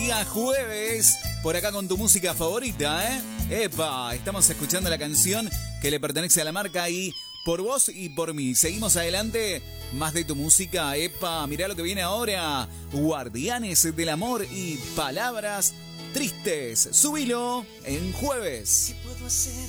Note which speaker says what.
Speaker 1: día jueves, por acá con tu música favorita, ¿eh? Epa, estamos escuchando la canción que le pertenece a la marca y por vos y por mí. Seguimos adelante, más de tu música, epa, mirá lo que viene ahora. Guardianes del amor y palabras tristes. Subilo en jueves.